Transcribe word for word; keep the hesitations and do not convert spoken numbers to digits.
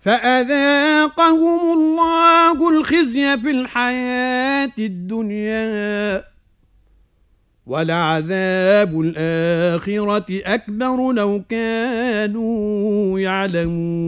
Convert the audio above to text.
فأذاقهم الله الخزي في الحياة الدنيا ولعذاب الآخرة أكبر لو كانوا يعلمون.